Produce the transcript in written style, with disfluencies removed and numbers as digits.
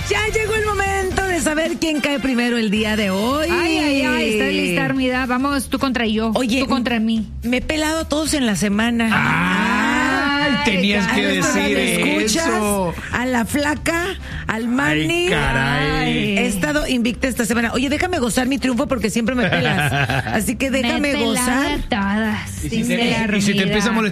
Ya llegó el momento de saber quién cae primero el día de hoy. Ay, ¿estás lista, Armida? Vamos, tú contra yo. Oye, tú contra mí. Me he pelado a todos en la semana. Ay, tenías que decir eso. A la flaca, al Manny. Ay, caray. He estado invicta esta semana. Oye, déjame gozar mi triunfo porque siempre me pelas. Así que déjame gozar. Todas. Y si te empieza a molestar